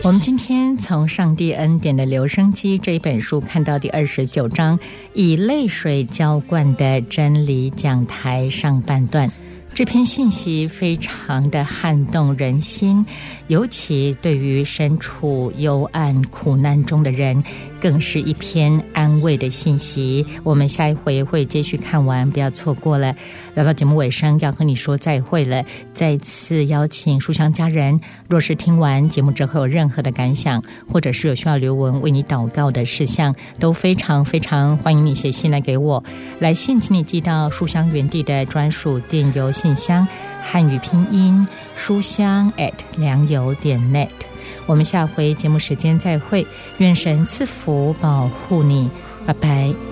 我们今天从《上帝恩典的留声机》这一本书看到第29章，以泪水浇灌的真理讲台上半段。这篇信息非常的撼动人心，尤其对于身处幽暗苦难中的人，更是一篇安慰的信息。我们下一回会继续看完，不要错过了。来到节目尾声，要和你说再会了。再次邀请书香家人，若是听完节目之后有任何的感想，或者是有需要留文为你祷告的事项，都非常非常欢迎你写信来给我。来信请你寄到书香园地的专属电邮信箱，汉语拼音书香@良友.net。我们下回节目时间再会，愿神赐福保护你，拜拜。